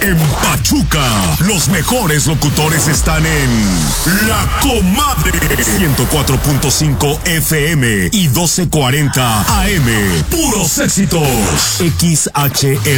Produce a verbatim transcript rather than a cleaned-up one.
En Pachuca, los mejores locutores están en La Comadre. ciento cuatro punto cinco F M y doce cuarenta A M. Puros éxitos. X H R